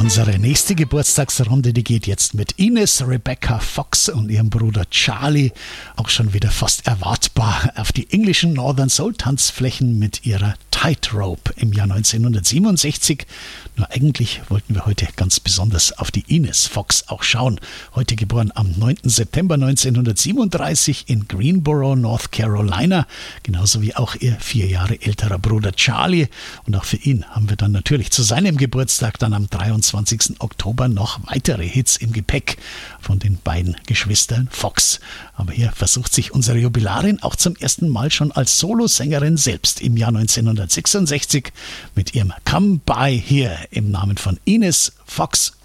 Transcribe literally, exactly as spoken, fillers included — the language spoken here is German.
Unsere nächste Geburtstagsrunde, die geht jetzt mit Ines Rebecca Fox und ihrem Bruder Charlie, auch schon wieder fast erwartbar, auf die englischen Northern Soul Tanzflächen mit ihrer Tightrope im Jahr neunzehnhundertsiebenundsechzig. Nur eigentlich wollten wir heute ganz besonders auf die Ines Fox auch schauen. Heute geboren am neunten September neunzehnhundertsiebenunddreißig in Greenboro, North Carolina, genauso wie auch ihr vier Jahre älterer Bruder Charlie. Und auch für ihn haben wir dann natürlich zu seinem Geburtstag dann am dreiundzwanzigsten Oktober noch weitere Hits im Gepäck von den beiden Geschwistern Fox. Aber hier versucht sich unsere Jubilarin auch zum ersten Mal schon als Solosängerin selbst im Jahr neunzehnhundertsechsundsechzig mit ihrem Come By Here im Namen von Ines Fox